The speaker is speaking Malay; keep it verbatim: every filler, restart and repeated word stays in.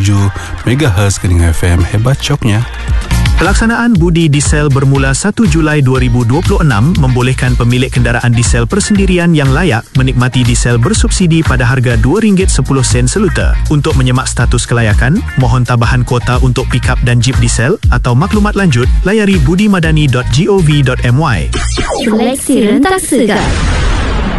tujuh megahertz Kening F M. Hebat coknya. Pelaksanaan budi diesel bermula satu Julai dua ribu dua puluh enam membolehkan pemilik kenderaan diesel persendirian yang layak menikmati diesel bersubsidi pada harga dua ringgit sepuluh sen seluter. Untuk menyemak status kelayakan, mohon tambahan kuota untuk pikap dan jeep diesel atau maklumat lanjut, layari budimadani dot gov dot my. Seleksi rentak segar.